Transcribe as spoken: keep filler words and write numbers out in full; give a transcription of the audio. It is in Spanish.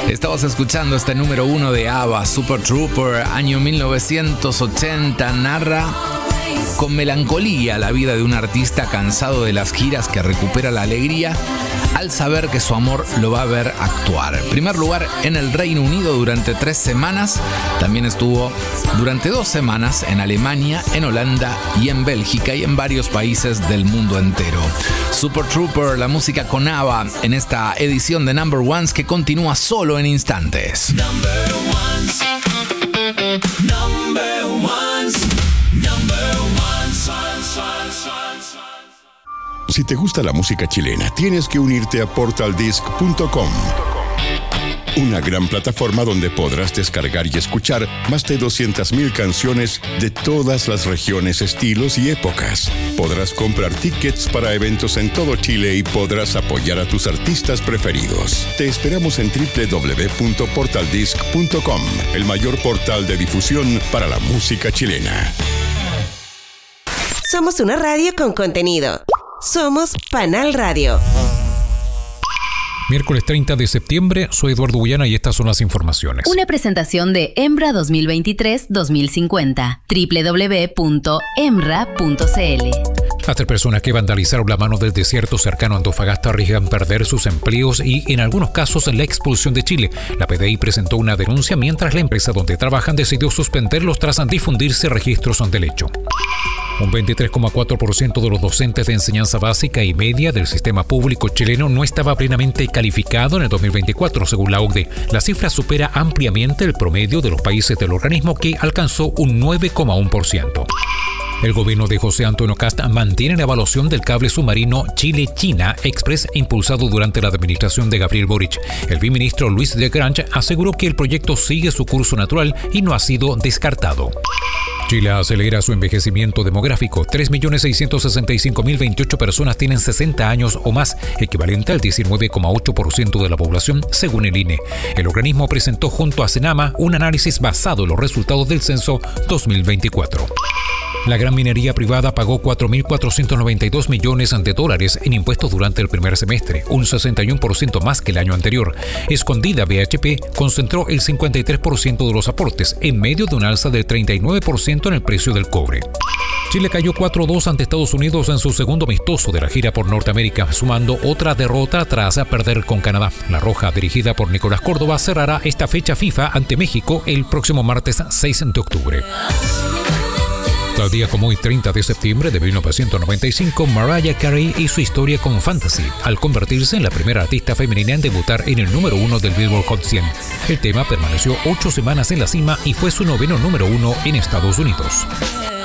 Estabas escuchando este número uno de ABBA, Super Trooper, año mil novecientos ochenta, narra con melancolía la vida de un artista cansado de las giras que recupera la alegría al saber que su amor lo va a ver actuar. En primer lugar en el Reino Unido durante tres semanas, también estuvo durante dos semanas en Alemania, en Holanda y en Bélgica y en varios países del mundo entero. Super Trooper, la música con ABBA en esta edición de Number Ones que continúa solo en instantes. Number ones, number ones, number ones, ones, ones, ones. Si te gusta la música chilena, tienes que unirte a portal disc punto com. Una gran plataforma donde podrás descargar y escuchar más de doscientas mil canciones de todas las regiones, estilos y épocas. Podrás comprar tickets para eventos en todo Chile y podrás apoyar a tus artistas preferidos. Te esperamos en doble u doble u doble u punto portal disc punto com, el mayor portal de difusión para la música chilena. Somos una radio con contenido. Somos Panal Radio. Miércoles treinta de septiembre, soy Eduardo Bullana y estas son las informaciones. Una presentación de EMRA dos mil veintitrés dos mil cincuenta. doble u doble u doble u punto emra punto c l. Las tres personas que vandalizaron la mano del desierto cercano a Antofagasta arriesgan perder sus empleos y, en algunos casos, la expulsión de Chile. La P D I presentó una denuncia mientras la empresa donde trabajan decidió suspenderlos tras difundirse registros del hecho. Un veintitrés coma cuatro por ciento de los docentes de enseñanza básica y media del sistema público chileno no estaba plenamente calificado en el dos mil veinticuatro, según la O C D E. La cifra supera ampliamente el promedio de los países del organismo, que alcanzó un nueve coma uno por ciento. El gobierno de José Antonio Kast mantiene la evaluación del cable submarino Chile-China Express impulsado durante la administración de Gabriel Boric. El viceministro Luis de Grange aseguró que el proyecto sigue su curso natural y no ha sido descartado. Chile acelera su envejecimiento demográfico. tres millones seiscientos sesenta y cinco mil veintiocho personas tienen sesenta años o más, equivalente al diecinueve coma ocho por ciento de la población, según el I N E. El organismo presentó junto a Senama un análisis basado en los resultados del censo dos mil veinticuatro. La gran minería privada pagó cuatro mil cuatrocientos noventa y dos millones de dólares en impuestos durante el primer semestre, un sesenta y uno por ciento más que el año anterior. Escondida B H P concentró el cincuenta y tres por ciento de los aportes, en medio de un alza del treinta y nueve por ciento en el precio del cobre. Chile cayó cuatro a dos ante Estados Unidos en su segundo amistoso de la gira por Norteamérica, sumando otra derrota tras perder con Canadá. La Roja, dirigida por Nicolás Córdoba, cerrará esta fecha FIFA ante México el próximo martes seis de octubre. Tal día como hoy, treinta de septiembre de mil novecientos noventa y cinco, Mariah Carey y su historia con Fantasy, al convertirse en la primera artista femenina en debutar en el número uno del Billboard Hot cien. El tema permaneció ocho semanas en la cima y fue su noveno número uno en Estados Unidos.